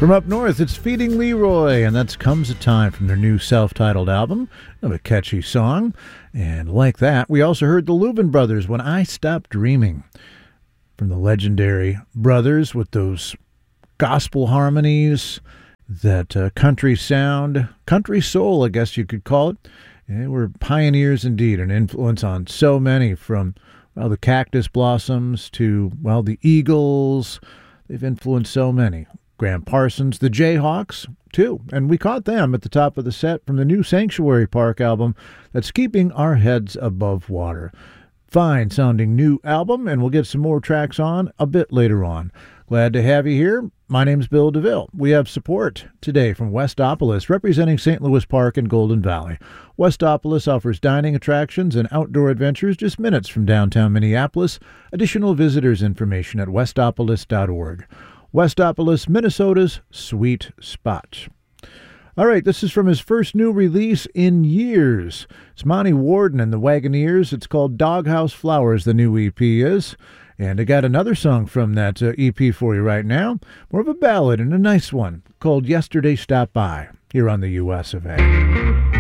From up north, it's Feeding Leroy, and that's Comes a Time from their new self-titled album. Of a catchy song. And like that, we also heard the Louvin Brothers, When I Stop Dreaming. From the legendary Brothers with those gospel harmonies, that country sound, country soul, I guess you could call it. They were pioneers indeed, an influence on so many, from, well, the Cactus Blossoms to, well, the Eagles. They've influenced so many. Graham Parsons, the Jayhawks, too. And we caught them at the top of the set from the new Sanctuary Park album that's Keeping Our Heads Above Water. Fine-sounding new album, and we'll get some more tracks on a bit later on. Glad to have you here. My name's Bill DeVille. We have support today from Westopolis, representing St. Louis Park and Golden Valley. Westopolis offers dining attractions and outdoor adventures just minutes from downtown Minneapolis. Additional visitors information at westopolis.org. Westopolis, Minnesota's sweet spot. All right, this is from his first new release in years. It's Monty Warden and the Wagoneers. It's called Doghouse Flowers, the new EP is. And I got another song from that EP for you right now. More of a ballad and a nice one called Yesterday Stopped By here on the US of A.